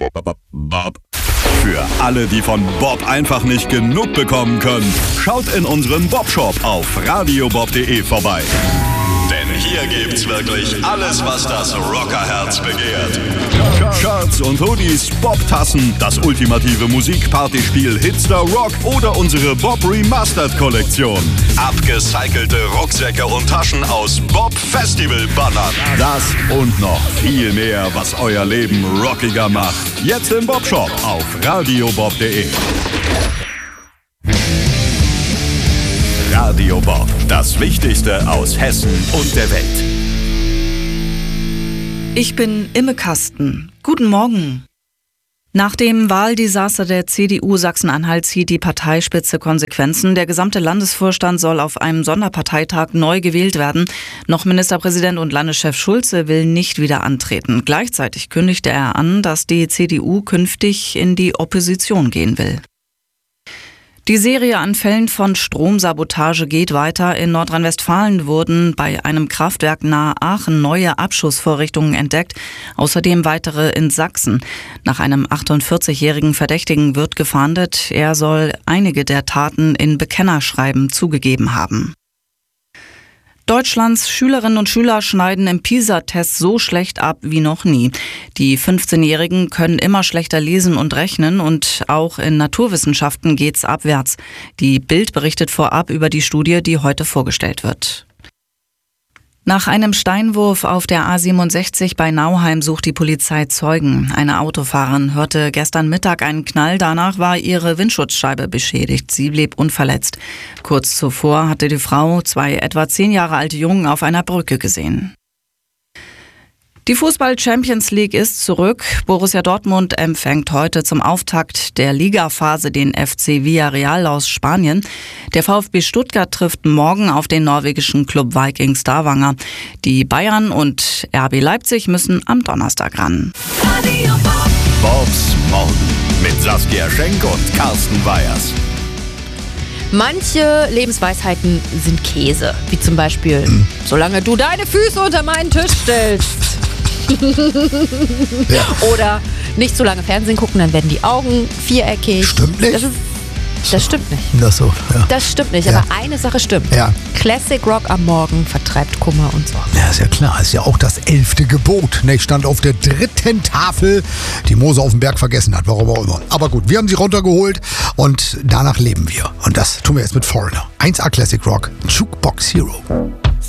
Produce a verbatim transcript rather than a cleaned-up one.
Bob. Für alle, die von Bob einfach nicht genug bekommen können, schaut in unserem Bob-Shop auf radio bob punkt de vorbei. Denn hier gibt's wirklich alles, was das Rockerherz begehrt. Shirts und Hoodies, Bob-Tassen, das ultimative Musikpartyspiel Hitster Rock oder unsere Bob Remastered Kollektion. Abgecycelte Rucksäcke und Taschen aus Bob Festival Bannern. Das und noch viel mehr, was euer Leben rockiger macht. Jetzt im Bob Shop auf radio bob punkt de. Radio Bob, das Wichtigste aus Hessen und der Welt. Ich bin Imme Kasten. Guten Morgen. Nach dem Wahldesaster der C D U Sachsen-Anhalt zieht die Parteispitze Konsequenzen. Der gesamte Landesvorstand soll auf einem Sonderparteitag neu gewählt werden. Noch Ministerpräsident und Landeschef Schulze will nicht wieder antreten. Gleichzeitig kündigte er an, dass die C D U künftig in die Opposition gehen will. Die Serie an Fällen von Stromsabotage geht weiter. In Nordrhein-Westfalen wurden bei einem Kraftwerk nahe Aachen neue Abschussvorrichtungen entdeckt, außerdem weitere in Sachsen. Nach einem achtundvierzigjährigen Verdächtigen wird gefahndet. Er soll einige der Taten in Bekennerschreiben zugegeben haben. Deutschlands Schülerinnen und Schüler schneiden im PISA-Test so schlecht ab wie noch nie. Die fünfzehnjährigen können immer schlechter lesen und rechnen und auch in Naturwissenschaften geht's abwärts. Die Bild berichtet vorab über die Studie, die heute vorgestellt wird. Nach einem Steinwurf auf der A siebenundsechzig bei Nauheim sucht die Polizei Zeugen. Eine Autofahrerin hörte gestern Mittag einen Knall, danach war ihre Windschutzscheibe beschädigt. Sie blieb unverletzt. Kurz zuvor hatte die Frau zwei etwa zehn Jahre alte Jungen auf einer Brücke gesehen. Die Fußball-Champions League ist zurück. Borussia Dortmund empfängt heute zum Auftakt der Ligaphase den F C Villarreal aus Spanien. Der VfB Stuttgart trifft morgen auf den norwegischen Club Viking Stavanger. Die Bayern und R B Leipzig müssen am Donnerstag ran. Bobs Morgen mit Saskia Schenk und Carsten Weyers. Manche Lebensweisheiten sind Käse, wie zum Beispiel, hm. solange du deine Füße unter meinen Tisch stellst. Ja. Oder nicht zu lange Fernsehen gucken, dann werden die Augen viereckig. Stimmt nicht. Das, ist, das stimmt nicht. Das so, ja. Das stimmt nicht, Ja. aber eine Sache stimmt. Ja. Classic Rock am Morgen vertreibt Kummer und Sorgen. Ja, ist ja klar. Ist ja auch das elfte Gebot. Ne, stand auf der dritten Tafel, die Mose auf dem Berg vergessen hat, warum auch immer. Aber gut, wir haben sie runtergeholt und danach leben wir. Und das tun wir jetzt mit Foreigner. eins A Classic Rock, Jukebox Hero.